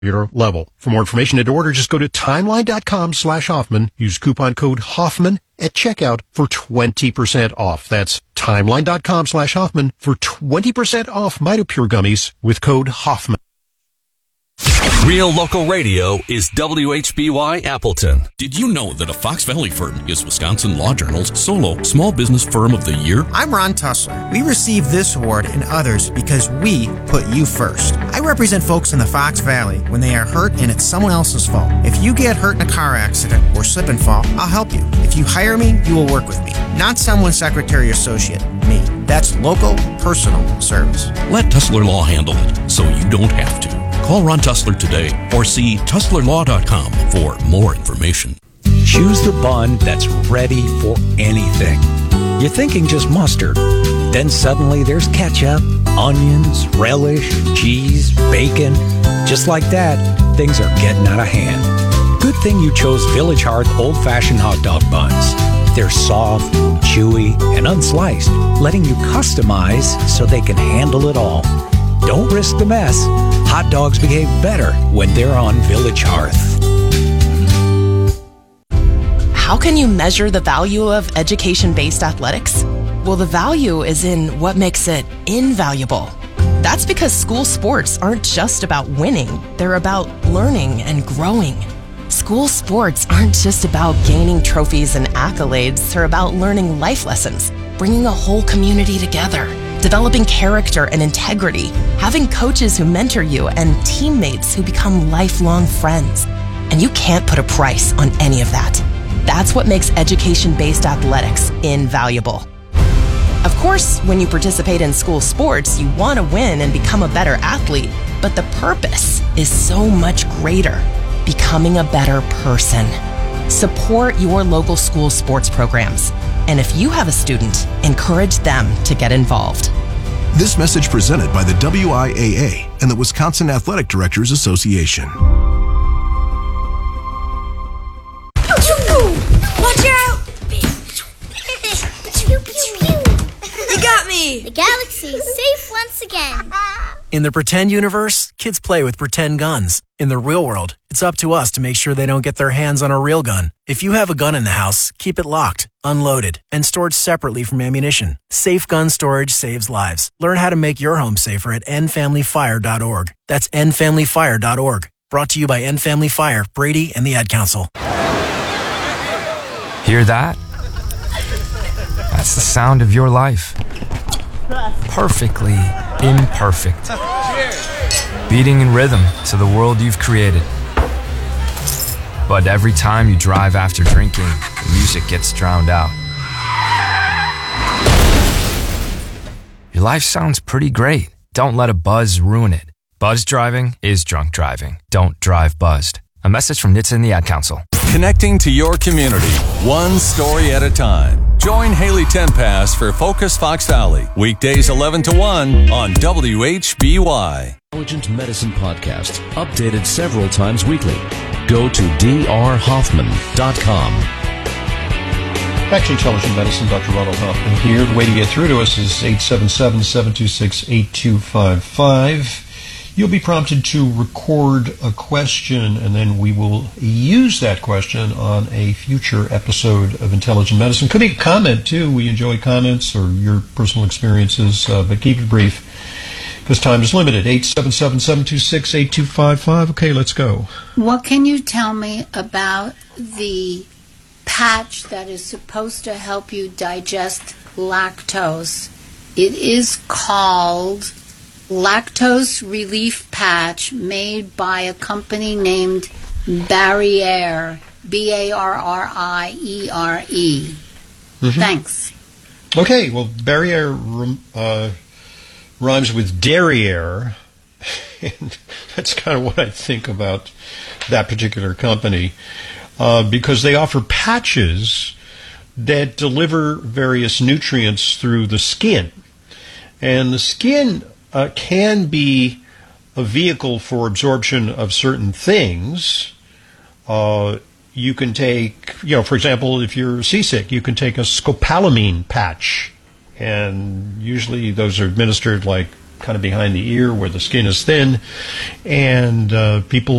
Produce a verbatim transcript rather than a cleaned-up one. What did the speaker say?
your level. For more information and to order, just go to timeline.com slash Hoffman. Use coupon code Hoffman at checkout for twenty percent off. That's timeline.com slash Hoffman for twenty percent off Mitopure gummies with code Hoffman. Real Local Radio is W H B Y Appleton. Did you know that a Fox Valley firm is Wisconsin Law Journal's solo Small Business Firm of the Year? I'm Ron Tussler. We received this award and others because we put you first. I represent folks in the Fox Valley when they are hurt and it's someone else's fault. If you get hurt in a car accident or slip and fall, I'll help you. If you hire me, you will work with me. Not someone's secretary or associate. Me. That's local, personal service. Let Tussler Law handle it so you don't have to. Call Ron Tussler today or see tussler law dot com for more information. Choose the bun that's ready for anything. You're thinking just mustard. Then suddenly there's ketchup, onions, relish, cheese, bacon. Just like that, things are getting out of hand. Good thing you chose Village Hearth old-fashioned hot dog buns. They're soft, chewy, and unsliced, letting you customize so they can handle it all. Don't risk the mess. Hot dogs behave better when they're on Village Hearth. How can you measure the value of education-based athletics? Well, the value is in what makes it invaluable. That's because school sports aren't just about winning. They're about learning and growing. School sports aren't just about gaining trophies and accolades. They're about learning life lessons, bringing a whole community together, developing character and integrity, having coaches who mentor you, and teammates who become lifelong friends. And you can't put a price on any of that. That's what makes education-based athletics invaluable. Of course, when you participate in school sports, you want to win and become a better athlete, but the purpose is so much greater: becoming a better person. Support your local school sports programs. And if you have a student, encourage them to get involved. This message presented by the W I A A and the Wisconsin Athletic Directors Association. Watch out! You got me! The galaxy is safe once again. In the pretend universe, kids play with pretend guns. In the real world, it's up to us to make sure they don't get their hands on a real gun. If you have a gun in the house, keep it locked, unloaded, and stored separately from ammunition. Safe gun storage saves lives. Learn how to make your home safer at end family fire dot org. That's end family fire dot org. Brought to you by End Family Fire, Brady, and the Ad Council. Hear that? That's the sound of your life. Perfectly imperfect. Beating in rhythm to the world you've created. But every time you drive after drinking, the music gets drowned out. Your life sounds pretty great. Don't let a buzz ruin it. Buzz driving is drunk driving. Don't drive buzzed. A message from N H T S A and the Ad Council. Connecting to your community, one story at a time. Join Haley Tenpass for Focus Fox Valley, weekdays eleven to one on W H B Y. Intelligent Medicine Podcast, updated several times weekly. Go to d r hoffman dot com. Back to Intelligent Medicine, Doctor Ronald Hoffman here. The way to get through to us is eight seven seven, seven two six, eight two five five. You'll be prompted to record a question, and then we will use that question on a future episode of Intelligent Medicine. Could be a comment, too. We enjoy comments or your personal experiences, uh, but keep it brief because time is limited. eight seven seven, seven two six, eight two five five. Okay, let's go. What can you tell me about the patch that is supposed to help you digest lactose? It is called Lactose Relief Patch, made by a company named Barriere, B A R R I E R E. Mm-hmm. Thanks. Okay, well, Barriere uh, rhymes with derriere, and that's kind of what I think about that particular company, uh, because they offer patches that deliver various nutrients through the skin. And the skin Uh, can be a vehicle for absorption of certain things. Uh, you can take, you know, for example, if you're seasick, you can take a scopolamine patch, and usually those are administered like kind of behind the ear where the skin is thin, and uh, people